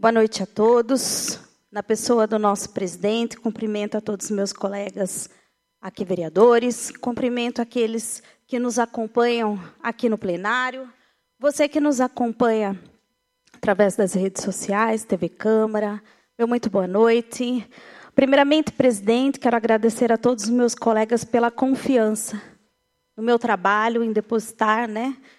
Boa noite a todos. Na pessoa do nosso presidente, cumprimento a todos os meus colegas aqui vereadores, cumprimento aqueles que nos acompanham aqui no plenário, você que nos acompanha através das redes sociais, TV Câmara, meu muito boa noite. Primeiramente, presidente, quero agradecer a todos os meus colegas pela confiança no meu trabalho, em depositar,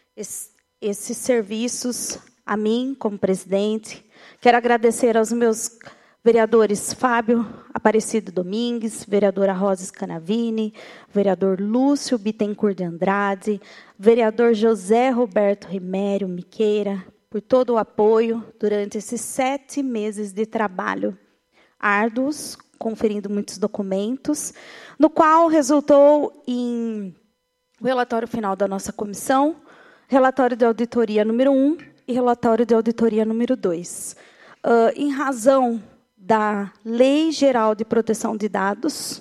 esses serviços a mim, como presidente. Quero agradecer aos meus vereadores Fábio Aparecido Domingues, vereadora Rosa Scanavini, vereador Lúcio Bittencourt de Andrade, vereador José Roberto Rimério Miqueira, por todo o apoio durante esses 7 meses de trabalho árduos, conferindo muitos documentos, no qual resultou em o relatório final da nossa comissão, relatório de auditoria número 1 e relatório de auditoria número 2. Em razão da Lei Geral de Proteção de Dados,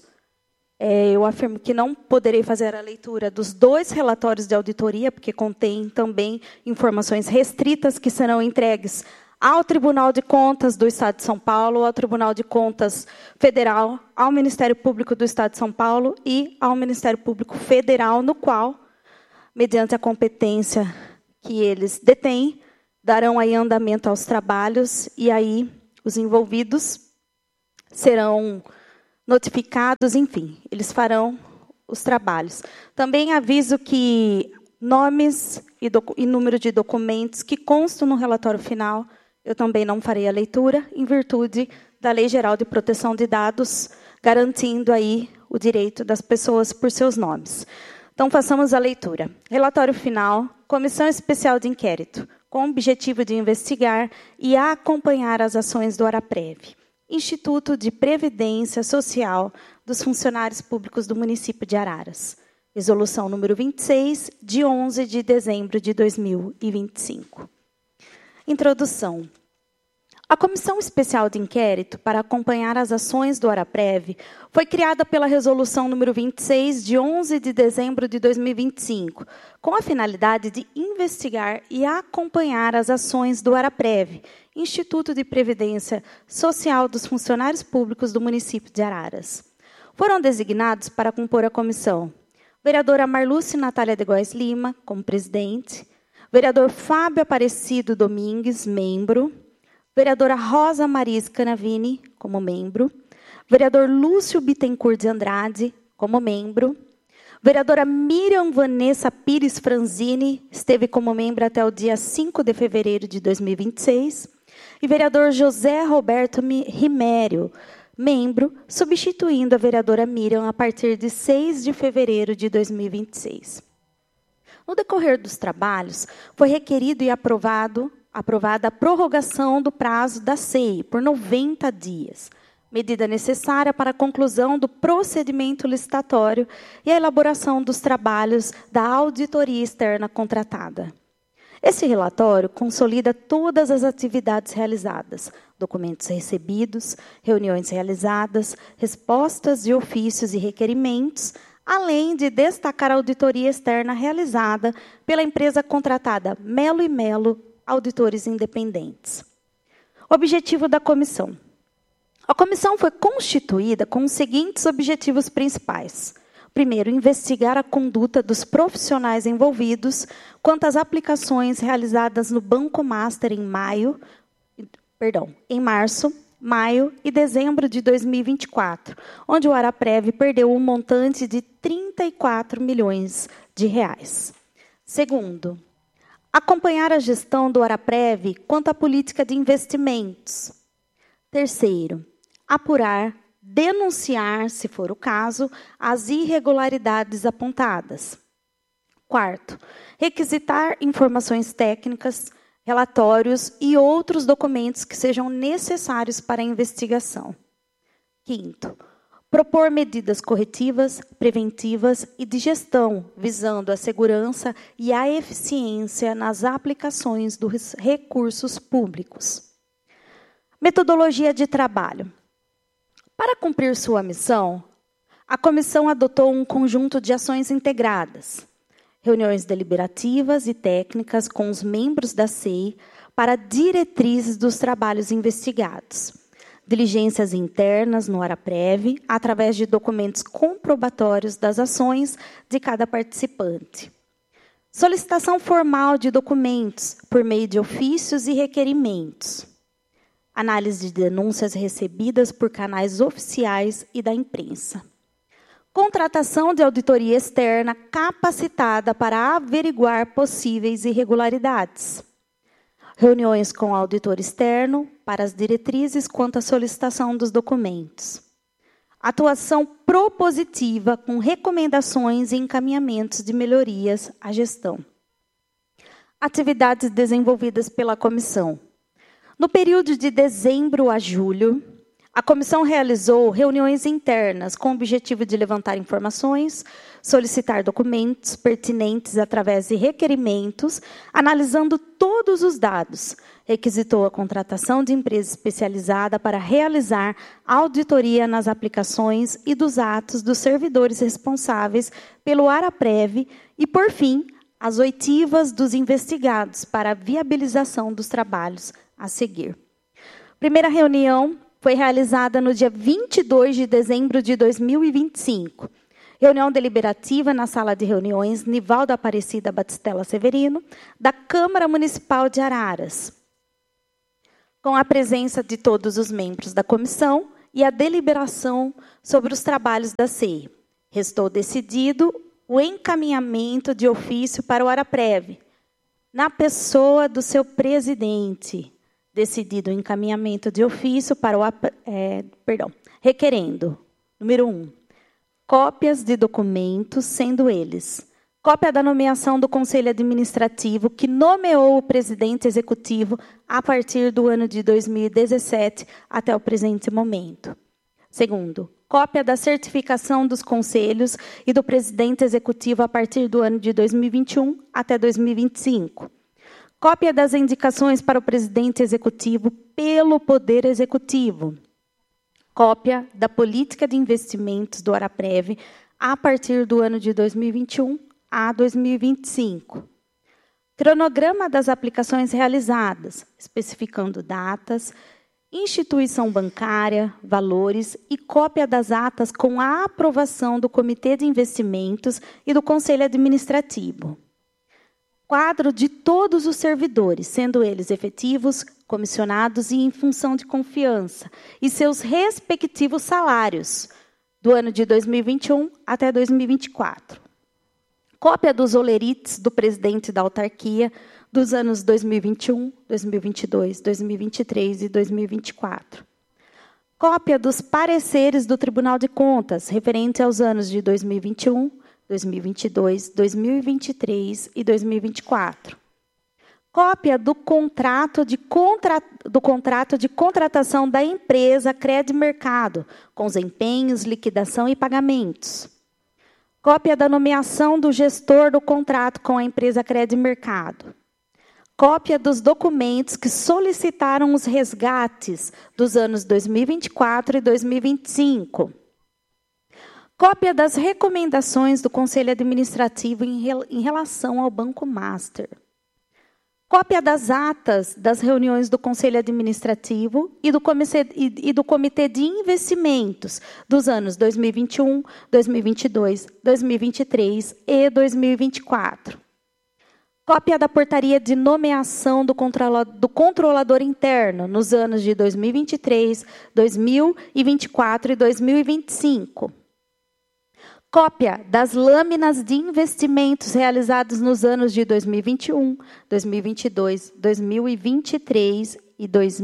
eu afirmo que não poderei fazer a leitura dos 2 relatórios de auditoria, porque contém também informações restritas que serão entregues ao Tribunal de Contas do Estado de São Paulo, ao Tribunal de Contas Federal, ao Ministério Público do Estado de São Paulo e ao Ministério Público Federal, no qual, mediante a competência que eles detêm, darão aí andamento aos trabalhos e aí os envolvidos serão notificados, enfim, eles farão os trabalhos. Também aviso que nomes e número de documentos que constam no relatório final, eu também não farei a leitura, em virtude da Lei Geral de Proteção de Dados, garantindo aí o direito das pessoas por seus nomes. Então, façamos a leitura. Relatório final, Comissão Especial de Inquérito, com o objetivo de investigar e acompanhar as ações do ARAPREV, Instituto de Previdência Social dos Funcionários Públicos do município de Araras. Resolução número 26, de 11 de dezembro de 2025. Introdução. A Comissão Especial de Inquérito para acompanhar as ações do ARAPREV foi criada pela Resolução número 26, de 11 de dezembro de 2025, com a finalidade de investigar e acompanhar as ações do ARAPREV, Instituto de Previdência Social dos Funcionários Públicos do município de Araras. Foram designados para compor a comissão vereadora Marluce Natália de Góes Lima, como presidente, vereador Fábio Aparecido Domingues, membro, vereadora Rosa Maria Scanavini, como membro, vereador Lúcio Bittencourt de Andrade, como membro, vereadora Miriam Vanessa Pires Franzini, esteve como membro até o dia 5 de fevereiro de 2026, e vereador José Roberto Rimério, membro, substituindo a vereadora Miriam a partir de 6 de fevereiro de 2026. No decorrer dos trabalhos, foi requerido e aprovada a prorrogação do prazo da SEI por 90 dias, medida necessária para a conclusão do procedimento licitatório e a elaboração dos trabalhos da auditoria externa contratada. Esse relatório consolida todas as atividades realizadas, documentos recebidos, reuniões realizadas, respostas de ofícios e requerimentos, além de destacar a auditoria externa realizada pela empresa contratada Melo e Melo, auditores independentes. Objetivo da comissão. A comissão foi constituída com os seguintes objetivos principais. Primeiro, investigar a conduta dos profissionais envolvidos quanto às aplicações realizadas no Banco Master em março, maio e dezembro de 2024, onde o ARAPREV perdeu um montante de 34 milhões de reais. Segundo, acompanhar a gestão do ARAPREV quanto à política de investimentos. Terceiro, apurar, denunciar, se for o caso, as irregularidades apontadas. Quarto, requisitar informações técnicas, relatórios e outros documentos que sejam necessários para a investigação. Quinto, propor medidas corretivas, preventivas e de gestão, visando a segurança e a eficiência nas aplicações dos recursos públicos. Metodologia de trabalho. Para cumprir sua missão, a comissão adotou um conjunto de ações integradas, reuniões deliberativas e técnicas com os membros da SEI para diretrizes dos trabalhos investigados. Diligências internas no ARAPREV, através de documentos comprobatórios das ações de cada participante. Solicitação formal de documentos, por meio de ofícios e requerimentos. Análise de denúncias recebidas por canais oficiais e da imprensa. Contratação de auditoria externa capacitada para averiguar possíveis irregularidades. Reuniões com auditor externo para as diretrizes quanto à solicitação dos documentos. Atuação propositiva com recomendações e encaminhamentos de melhorias à gestão. Atividades desenvolvidas pela comissão. No período de dezembro a julho, a comissão realizou reuniões internas com o objetivo de levantar informações, solicitar documentos pertinentes através de requerimentos, analisando todos os dados. Requisitou a contratação de empresa especializada para realizar auditoria nas aplicações e dos atos dos servidores responsáveis pelo ARAPREV e, por fim, as oitivas dos investigados para a viabilização dos trabalhos a seguir. Primeira reunião foi realizada no dia 22 de dezembro de 2025. Reunião deliberativa na sala de reuniões Nivaldo Aparecida Batistella Severino, da Câmara Municipal de Araras, com a presença de todos os membros da comissão e a deliberação sobre os trabalhos da CEI. Restou decidido o encaminhamento de ofício para o ARAPREV, na pessoa do seu presidente. Decidido o encaminhamento de ofício para o... requerendo, número 1, cópias de documentos, sendo eles: cópia da nomeação do Conselho Administrativo, que nomeou o presidente executivo a partir do ano de 2017 até o presente momento. Segundo, cópia da certificação dos conselhos e do presidente executivo a partir do ano de 2021 até 2025. Cópia das indicações para o presidente executivo pelo Poder Executivo. Cópia da política de investimentos do ARAPREV a partir do ano de 2021 a 2025. Cronograma das aplicações realizadas, especificando datas, instituição bancária, valores e cópia das atas com a aprovação do Comitê de Investimentos e do Conselho Administrativo. Quadro de todos os servidores, sendo eles efetivos, comissionados e em função de confiança, e seus respectivos salários, do ano de 2021 até 2024. Cópia dos olerites do presidente da autarquia, dos anos 2021, 2022, 2023 e 2024. Cópia dos pareceres do Tribunal de Contas, referente aos anos de 2021, 2022, 2023 e 2024. Cópia do contrato de contratação da empresa Credmercado, com os empenhos, liquidação e pagamentos. Cópia da nomeação do gestor do contrato com a empresa Credmercado. Cópia dos documentos que solicitaram os resgates dos anos 2024 e 2025. Cópia das recomendações do Conselho Administrativo em relação ao Banco Master. Cópia das atas das reuniões do Conselho Administrativo e do Comitê de Investimentos dos anos 2021, 2022, 2023 e 2024. Cópia da portaria de nomeação do controlador interno nos anos de 2023, 2024 e 2025. Cópia das lâminas de investimentos realizados nos anos de 2021, 2022, 2023 e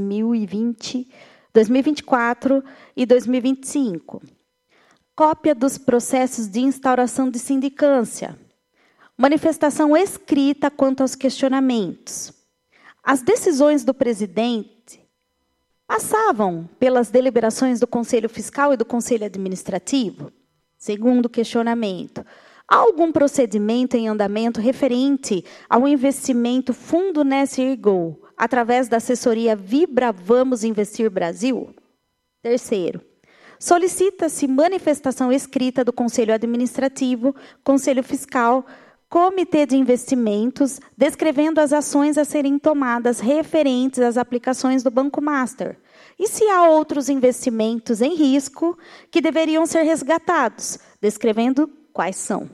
2024 e 2025. Cópia dos processos de instauração de sindicância. Manifestação escrita quanto aos questionamentos. As decisões do presidente passavam pelas deliberações do Conselho Fiscal e do Conselho Administrativo? Segundo questionamento, há algum procedimento em andamento referente ao investimento Fundo Nesse Go, através da assessoria Vibra Vamos Investir Brasil? Terceiro, solicita-se manifestação escrita do Conselho Administrativo, Conselho Fiscal, Comitê de Investimentos, descrevendo as ações a serem tomadas referentes às aplicações do Banco Master. E se há outros investimentos em risco que deveriam ser resgatados, descrevendo quais são.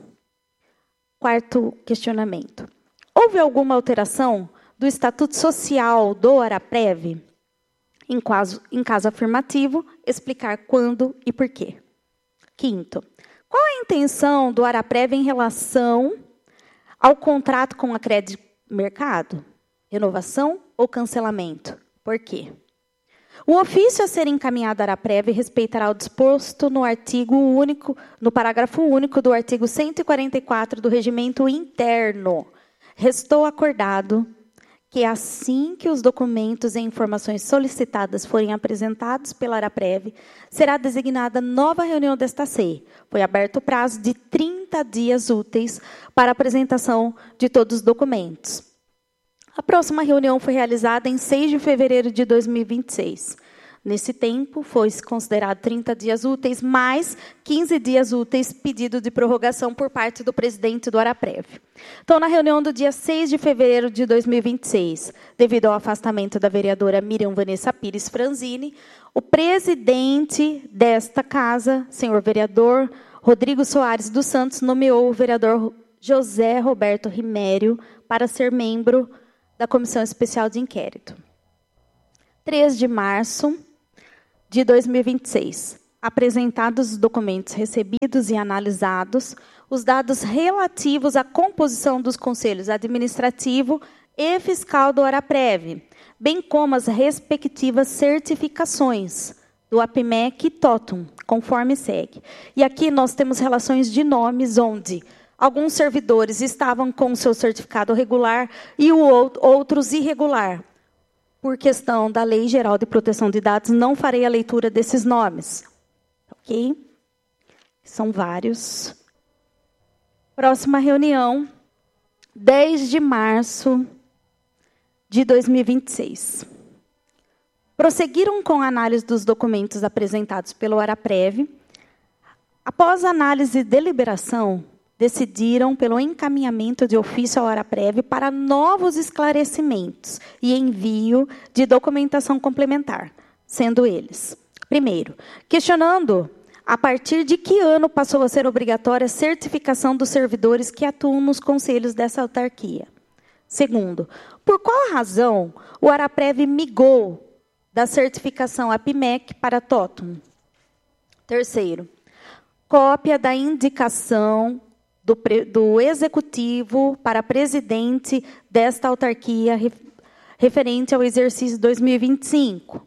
Quarto questionamento. Houve alguma alteração do Estatuto Social do Araprev? Em caso afirmativo, explicar quando e por quê. Quinto. Qual a intenção do Araprev em relação ao contrato com a Crédito Mercado? Renovação ou cancelamento? Por quê? O ofício a ser encaminhado à Araprev respeitará o disposto no parágrafo único do artigo 144 do Regimento Interno. Restou acordado que assim que os documentos e informações solicitadas forem apresentados pela Araprev, será designada nova reunião desta SE. Foi aberto o prazo de 30 dias úteis para a apresentação de todos os documentos. A próxima reunião foi realizada em 6 de fevereiro de 2026. Nesse tempo, foi considerado 30 dias úteis, mais 15 dias úteis pedido de prorrogação por parte do presidente do Araprev. Então, na reunião do dia 6 de fevereiro de 2026, devido ao afastamento da vereadora Miriam Vanessa Pires Franzini, o presidente desta casa, senhor vereador Rodrigo Soares dos Santos, nomeou o vereador José Roberto Rimério para ser membro da Comissão Especial de Inquérito. 3 de março de 2026. Apresentados os documentos recebidos e analisados, os dados relativos à composição dos conselhos administrativo e fiscal do Araprev, bem como as respectivas certificações do APMEC e TOTUM, conforme segue. E aqui nós temos relações de nomes onde alguns servidores estavam com o seu certificado regular e outros irregular. Por questão da Lei Geral de Proteção de Dados, não farei a leitura desses nomes. Ok? São vários. Próxima reunião, 10 de março de 2026. Prosseguiram com a análise dos documentos apresentados pelo Araprev. Após análise e deliberação, decidiram pelo encaminhamento de ofício ao Araprev para novos esclarecimentos e envio de documentação complementar, sendo eles: primeiro, questionando a partir de que ano passou a ser obrigatória a certificação dos servidores que atuam nos conselhos dessa autarquia. Segundo, por qual razão o Araprev migrou da certificação APMEC para TOTUM. Terceiro, cópia da indicação do Executivo para presidente desta autarquia referente ao exercício 2025.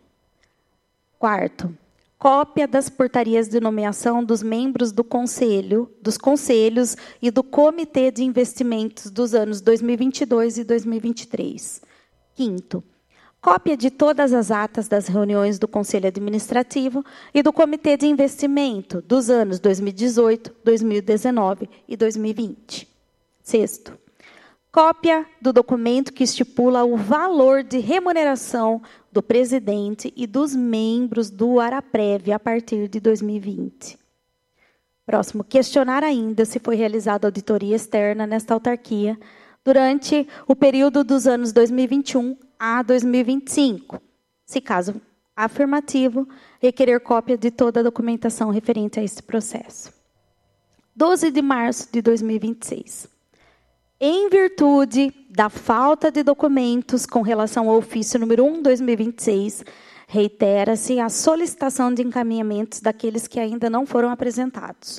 Quarto, cópia das portarias de nomeação dos membros do Conselho, dos Conselhos e do Comitê de Investimentos dos anos 2022 e 2023. Quinto, cópia de todas as atas das reuniões do Conselho Administrativo e do Comitê de Investimento dos anos 2018, 2019 e 2020. Sexto, cópia do documento que estipula o valor de remuneração do presidente e dos membros do Araprev a partir de 2020. Próximo, questionar ainda se foi realizada auditoria externa nesta autarquia durante o período dos anos 2021 a 2025. Se caso afirmativo, requerer cópia de toda a documentação referente a esse processo. 12 de março de 2026. Em virtude da falta de documentos com relação ao ofício número 1/2026, reitera-se a solicitação de encaminhamentos daqueles que ainda não foram apresentados.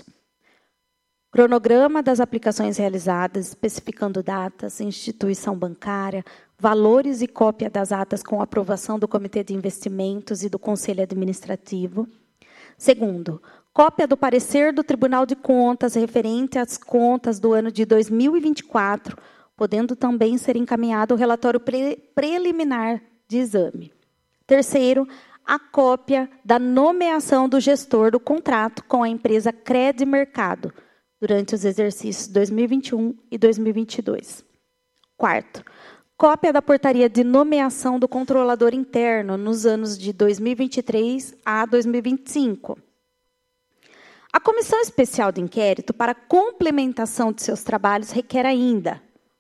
Cronograma das aplicações realizadas, especificando datas, instituição bancária, valores e cópia das atas com aprovação do Comitê de Investimentos e do Conselho Administrativo. Segundo, cópia do parecer do Tribunal de Contas referente às contas do ano de 2024, podendo também ser encaminhado o relatório preliminar de exame. Terceiro, a cópia da nomeação do gestor do contrato com a empresa Crédito Mercado, durante os exercícios 2021 e 2022. Quarto, cópia da portaria de nomeação do controlador interno nos anos de 2023 a 2025. A Comissão Especial de Inquérito, para complementação de seus trabalhos, requer ainda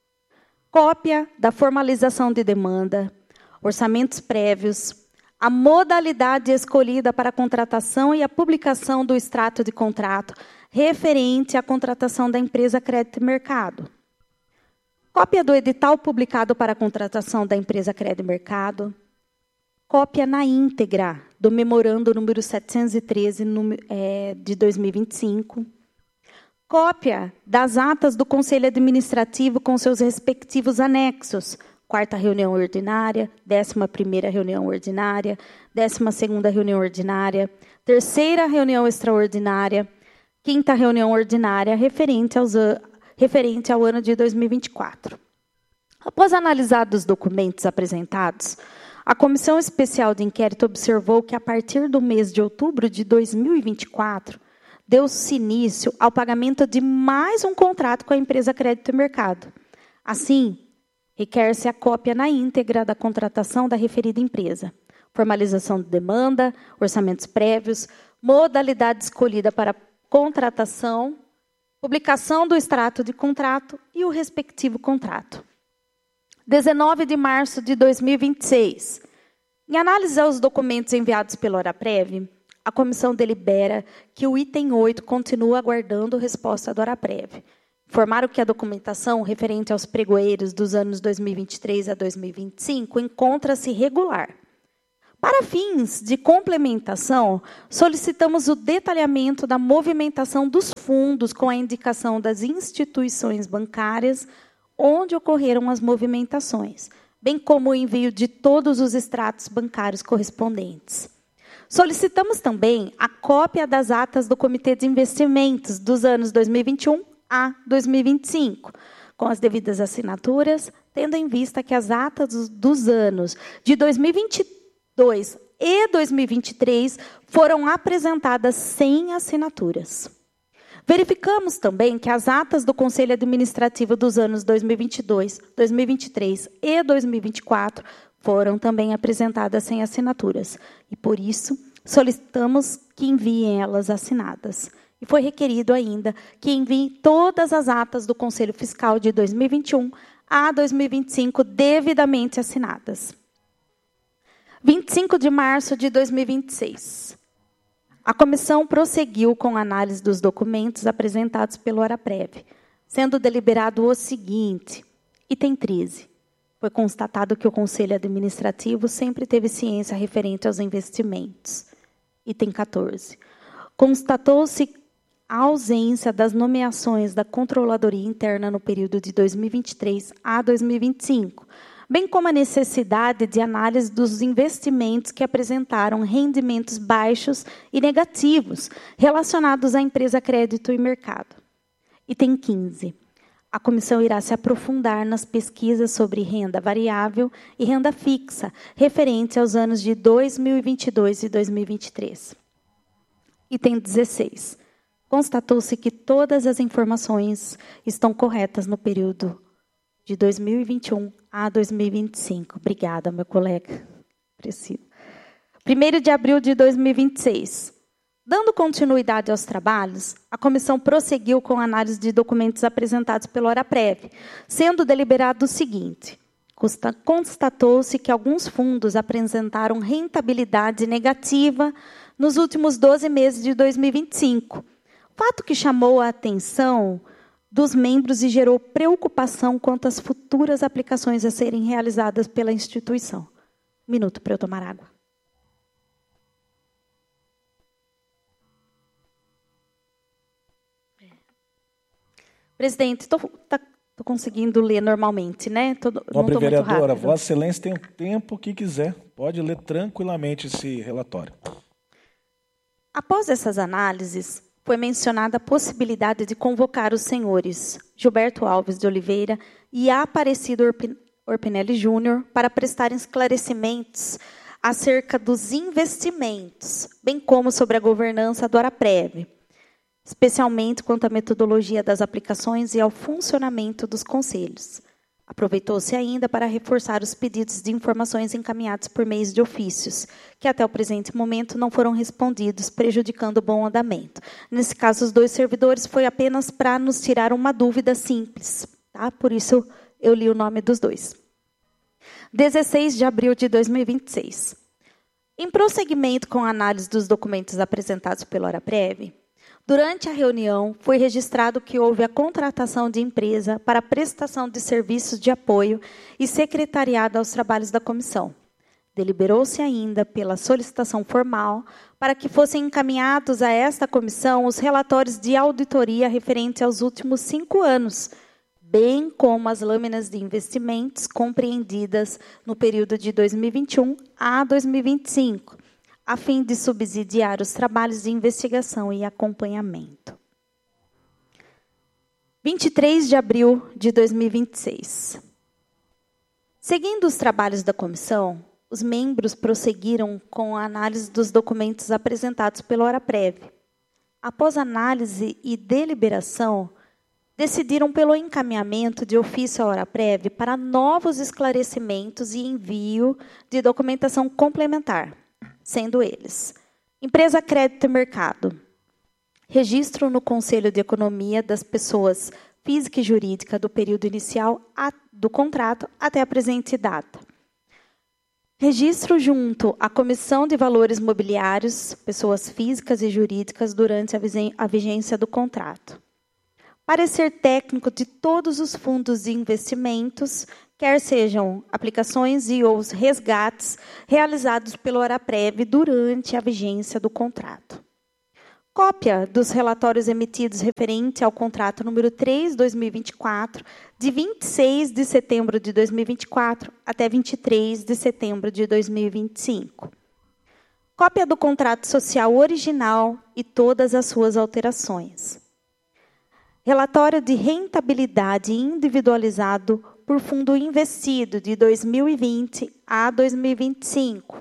cópia da formalização de demanda, orçamentos prévios, a modalidade escolhida para a contratação e a publicação do extrato de contrato referente à contratação da empresa Crédito e Mercado. Cópia do edital publicado para a contratação da empresa Crédito e Mercado. Cópia na íntegra do memorando número 713 de 2025. Cópia das atas do Conselho Administrativo com seus respectivos anexos. 4ª reunião ordinária, 11ª reunião ordinária, 12ª reunião ordinária, 3ª reunião extraordinária, 5ª reunião ordinária, referente ao ano de 2024. Após analisar os documentos apresentados, a Comissão Especial de Inquérito observou que, a partir do mês de outubro de 2024, deu-se início ao pagamento de mais um contrato com a empresa Crédito e Mercado. Assim, requer-se a cópia na íntegra da contratação da referida empresa, formalização de demanda, orçamentos prévios, modalidade escolhida para a contratação, publicação do extrato de contrato e o respectivo contrato. 19 de março de 2026. Em análise aos documentos enviados pela Horaprev, a comissão delibera que o item 8 continua aguardando resposta da Horaprev. Informaram que a documentação referente aos pregoeiros dos anos 2023 a 2025 encontra-se regular. Para fins de complementação, solicitamos o detalhamento da movimentação dos fundos com a indicação das instituições bancárias onde ocorreram as movimentações, bem como o envio de todos os extratos bancários correspondentes. Solicitamos também a cópia das atas do Comitê de Investimentos dos anos 2021 a 2025, com as devidas assinaturas, tendo em vista que as atas dos anos de 2022 e 2023 foram apresentadas sem assinaturas. Verificamos também que as atas do Conselho Administrativo dos anos 2022, 2023 e 2024 foram também apresentadas sem assinaturas, e, por isso, solicitamos que enviem elas assinadas. E foi requerido ainda que enviem todas as atas do Conselho Fiscal de 2021 a 2025 devidamente assinadas. 25 de março de 2026. A comissão prosseguiu com a análise dos documentos apresentados pelo Horaprev, sendo deliberado o seguinte: item 13. Foi constatado que o Conselho Administrativo sempre teve ciência referente aos investimentos. Item 14. Constatou-se a ausência das nomeações da Controladoria Interna no período de 2023 a 2025, bem como a necessidade de análise dos investimentos que apresentaram rendimentos baixos e negativos relacionados à empresa Crédito e Mercado. Item 15. A comissão irá se aprofundar nas pesquisas sobre renda variável e renda fixa, referente aos anos de 2022 e 2023. Item 16. Constatou-se que todas as informações estão corretas no período de 2021 a 2025. Obrigada, meu colega. Preciso. 1º de abril de 2026. Dando continuidade aos trabalhos, a comissão prosseguiu com a análise de documentos apresentados pela Horaprev, sendo deliberado o seguinte: constatou-se que alguns fundos apresentaram rentabilidade negativa nos últimos 12 meses de 2025, fato que chamou a atenção dos membros e gerou preocupação quanto às futuras aplicações a serem realizadas pela instituição. Um minuto para eu tomar água. Presidente, estou conseguindo ler normalmente, né? Nobre vereadora, Vossa Excelência tem o tempo que quiser. Pode ler tranquilamente esse relatório. Após essas análises, foi mencionada a possibilidade de convocar os senhores Gilberto Alves de Oliveira e Aparecido Orpinelli Júnior para prestarem esclarecimentos acerca dos investimentos, bem como sobre a governança do Horaprev, especialmente quanto à metodologia das aplicações e ao funcionamento dos conselhos. Aproveitou-se ainda para reforçar os pedidos de informações encaminhados por meio de ofícios, que até o presente momento não foram respondidos, prejudicando o bom andamento. Nesse caso, os 2 servidores foi apenas para nos tirar uma dúvida simples, tá? Por isso eu li o nome dos 2. 16 de abril de 2026. Em prosseguimento com a análise dos documentos apresentados pela Horaprev, durante a reunião, foi registrado que houve a contratação de empresa para prestação de serviços de apoio e secretariado aos trabalhos da comissão. Deliberou-se ainda pela solicitação formal para que fossem encaminhados a esta comissão os relatórios de auditoria referentes aos últimos 5 anos, bem como as lâminas de investimentos compreendidas no período de 2021 a 2025, a fim de subsidiar os trabalhos de investigação e acompanhamento. 23 de abril de 2026. Seguindo os trabalhos da comissão, os membros prosseguiram com a análise dos documentos apresentados pela Horaprev. Após análise e deliberação, decidiram pelo encaminhamento de ofício à Horaprev para novos esclarecimentos e envio de documentação complementar, sendo eles: Empresa Crédito e Mercado, registro no Conselho de Economia das pessoas física e jurídica do período inicial do contrato até a presente data. Registro junto à Comissão de Valores Mobiliários, pessoas físicas e jurídicas durante a vigência do contrato. Parecer técnico de todos os fundos de investimentos, quer sejam aplicações e ou resgates realizados pela Horaprev durante a vigência do contrato. Cópia dos relatórios emitidos referente ao contrato número 3/2024, de 26 de setembro de 2024 até 23 de setembro de 2025. Cópia do contrato social original e todas as suas alterações. Relatório de rentabilidade individualizado por fundo investido de 2020 a 2025.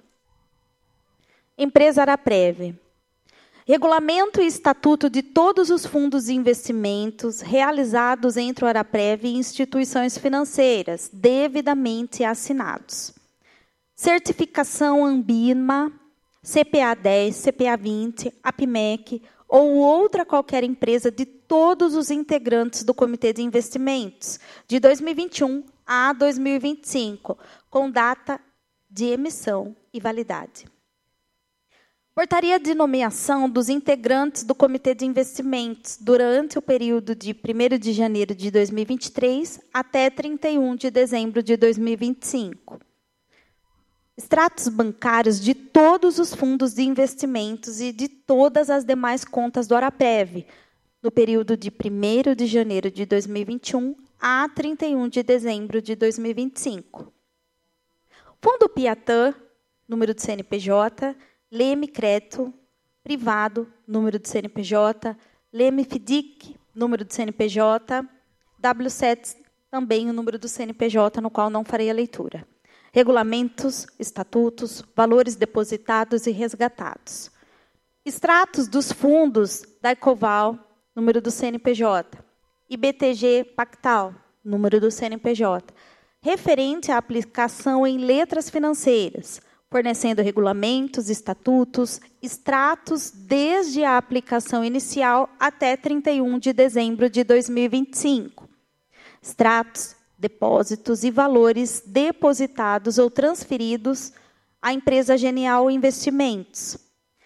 Empresa Horaprev. Regulamento e estatuto de todos os fundos de investimentos realizados entre o Horaprev e instituições financeiras, devidamente assinados. Certificação Ambima, CPA 10, CPA 20, APMEC, ou outra qualquer empresa de todos os integrantes do Comitê de Investimentos, de 2021 a 2025, com data de emissão e validade. Portaria de nomeação dos integrantes do Comitê de Investimentos durante o período de 1º de janeiro de 2023 até 31 de dezembro de 2025. Extratos bancários de todos os fundos de investimentos e de todas as demais contas do Horaprev, no período de 1º de janeiro de 2021 a 31 de dezembro de 2025. Fundo Piatã, número de CNPJ, Leme Crédito Privado, número de CNPJ, Leme Fidic, número de CNPJ, W7, também o número do CNPJ, no qual não farei a leitura. Regulamentos, estatutos, valores depositados e resgatados. Extratos dos fundos da Ecoval, número do CNPJ. IBTG Pactal, número do CNPJ. Referente à aplicação em letras financeiras, fornecendo regulamentos, estatutos, extratos desde a aplicação inicial até 31 de dezembro de 2025. Extratos, depósitos e valores depositados ou transferidos à empresa Genial Investimentos.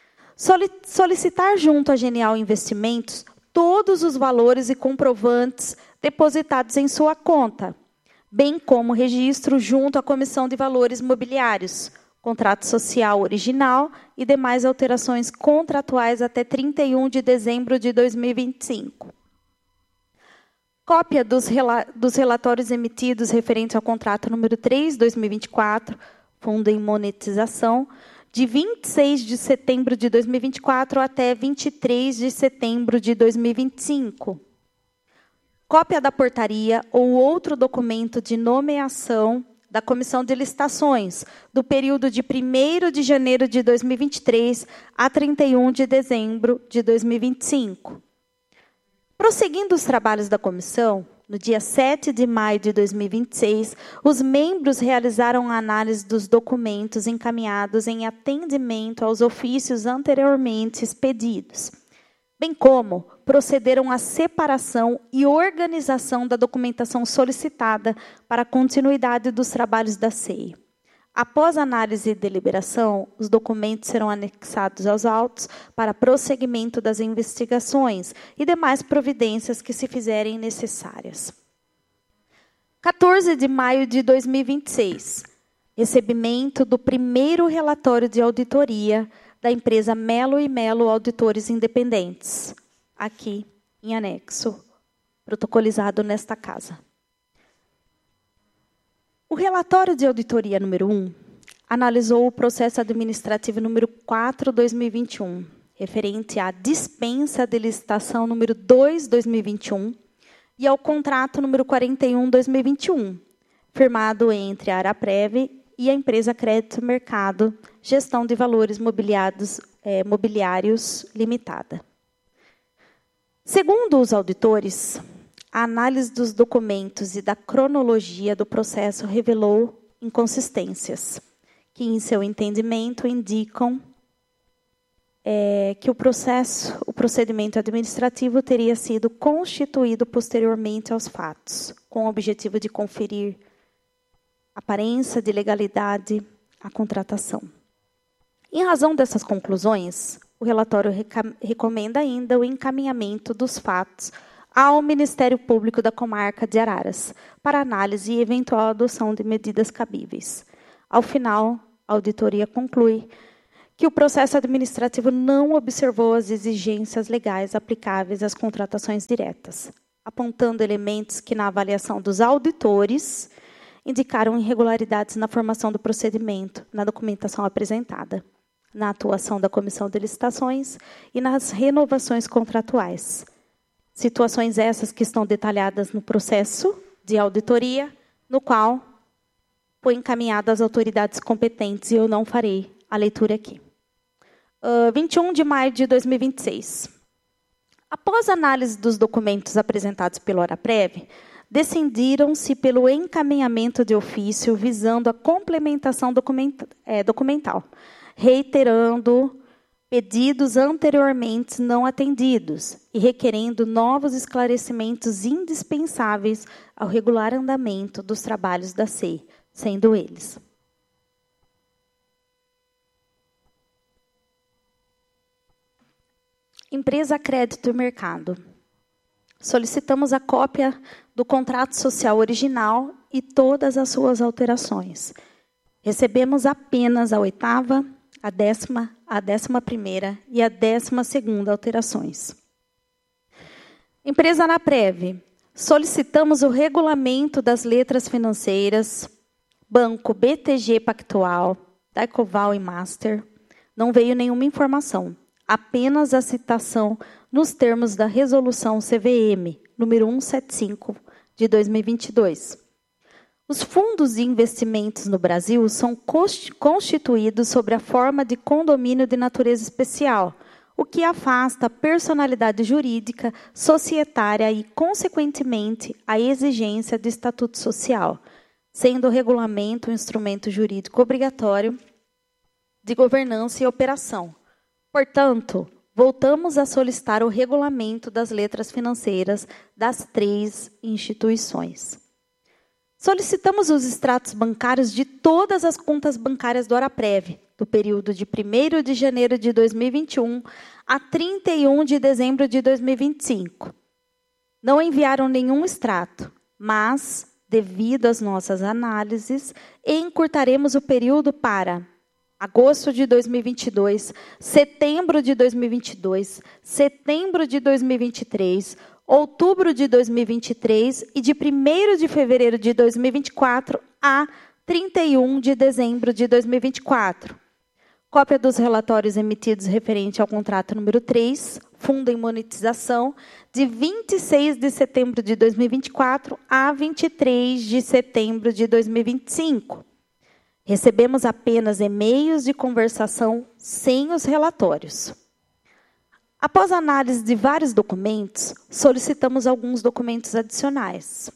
Solicitar junto à Genial Investimentos todos os valores e comprovantes depositados em sua conta, bem como registro junto à Comissão de Valores Mobiliários, contrato social original e demais alterações contratuais até 31 de dezembro de 2025. Cópia dos relatórios emitidos referentes ao contrato número 3/2024, Fundo em Monetização, de 26 de setembro de 2024 até 23 de setembro de 2025. Cópia da portaria ou outro documento de nomeação da Comissão de Licitações, do período de 1º de janeiro de 2023 a 31 de dezembro de 2025. Prosseguindo os trabalhos da comissão, no dia 7 de maio de 2026, os membros realizaram a análise dos documentos encaminhados em atendimento aos ofícios anteriormente expedidos, bem como procederam à separação e organização da documentação solicitada para a continuidade dos trabalhos da SEI. Após análise e deliberação, os documentos serão anexados aos autos para prosseguimento das investigações e demais providências que se fizerem necessárias. 14 de maio de 2026, recebimento do primeiro relatório de auditoria da empresa Melo e Melo Auditores Independentes, aqui em anexo, protocolizado nesta casa. O relatório de auditoria número 1 analisou o processo administrativo número 4/2021, referente à dispensa de licitação número 2/2021 e ao contrato número 41/2021, firmado entre a Araprev e a empresa Crédito Mercado, Gestão de Valores Mobiliários Limitada. Segundo os auditores, a análise dos documentos e da cronologia do processo revelou inconsistências, que, em seu entendimento, indicam que o procedimento administrativo teria sido constituído posteriormente aos fatos, com o objetivo de conferir aparência de legalidade à contratação. Em razão dessas conclusões, o relatório recomenda ainda o encaminhamento dos fatos ao Ministério Público da Comarca de Araras, para análise e eventual adoção de medidas cabíveis. Ao final, a auditoria conclui que o processo administrativo não observou as exigências legais aplicáveis às contratações diretas, apontando elementos que, na avaliação dos auditores, indicaram irregularidades na formação do procedimento, na documentação apresentada, na atuação da Comissão de Licitações e nas renovações contratuais. Situações essas que estão detalhadas no processo de auditoria, no qual foi encaminhado às autoridades competentes, e eu não farei a leitura aqui. 21 de maio de 2026. Após análise dos documentos apresentados pelo Araprev, decidiram-se pelo encaminhamento de ofício visando a complementação documental, reiterando pedidos anteriormente não atendidos e requerendo novos esclarecimentos indispensáveis ao regular andamento dos trabalhos da SEI, sendo eles: Empresa Crédito Mercado. Solicitamos a cópia do contrato social original e todas as suas alterações. Recebemos apenas a 8ª, a 10ª, a 11ª e a 12ª alterações. Empresa Araprev. Solicitamos o regulamento das letras financeiras, Banco BTG Pactual, Daicoval e Master. Não veio nenhuma informação, apenas a citação nos termos da Resolução CVM, número 175, de 2022. Os fundos de investimentos no Brasil são constituídos sob a forma de condomínio de natureza especial, o que afasta a personalidade jurídica, societária e, consequentemente, a exigência de estatuto social, sendo o regulamento um instrumento jurídico obrigatório de governança e operação. Portanto, voltamos a solicitar o regulamento das letras financeiras das 3 instituições. Solicitamos os extratos bancários de todas as contas bancárias do Araprev, do período de 1º de janeiro de 2021 a 31 de dezembro de 2025. Não enviaram nenhum extrato, mas, devido às nossas análises, encurtaremos o período para agosto de 2022, setembro de 2022, setembro de 2023, outubro de 2023 e de 1º de fevereiro de 2024 a 31 de dezembro de 2024. Cópia dos relatórios emitidos referente ao contrato número 3, Fundo em Monetização, de 26 de setembro de 2024 a 23 de setembro de 2025. Recebemos apenas e-mails de conversação sem os relatórios. Após a análise de vários documentos, solicitamos alguns documentos adicionais.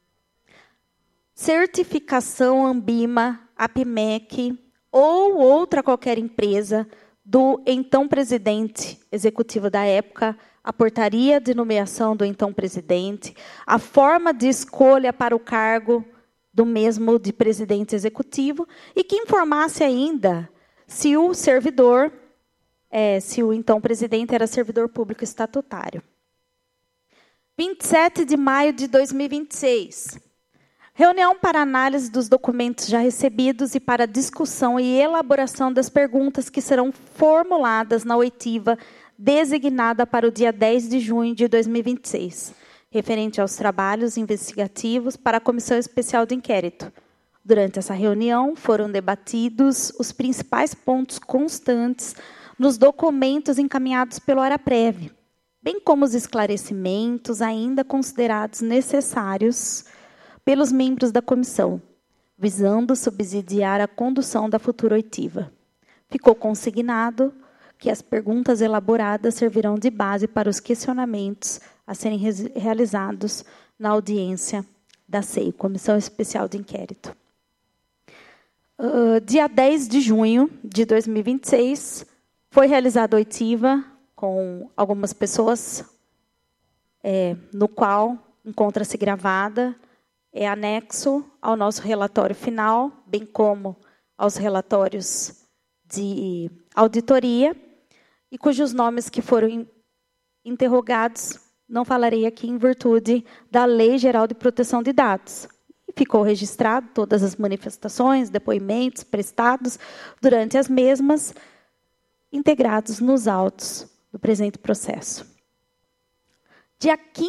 Certificação Ambima, APMEC ou outra qualquer empresa do então presidente executivo da época, a portaria de nomeação do então presidente, a forma de escolha para o cargo do mesmo de presidente executivo e que informasse ainda se o servidor, se o então presidente era servidor público estatutário. 27 de maio de 2026. Reunião para análise dos documentos já recebidos e para discussão e elaboração das perguntas que serão formuladas na oitiva designada para o dia 10 de junho de 2026, referente aos trabalhos investigativos para a Comissão Especial de Inquérito. Durante essa reunião, foram debatidos os principais pontos constantes nos documentos encaminhados pelo ARAPREV, bem como os esclarecimentos ainda considerados necessários pelos membros da comissão, visando subsidiar a condução da futura oitiva. Ficou consignado que as perguntas elaboradas servirão de base para os questionamentos a serem realizados na audiência da CEI, Comissão Especial de Inquérito. Dia 10 de junho de 2026, foi realizada a oitiva com algumas pessoas, no qual encontra-se gravada, é anexo ao nosso relatório final, bem como aos relatórios de auditoria, e cujos nomes que foram interrogados, não falarei aqui em virtude da Lei Geral de Proteção de Dados. Ficou registrado todas as manifestações, depoimentos prestados durante as mesmas, integrados nos autos do presente processo. Dia 15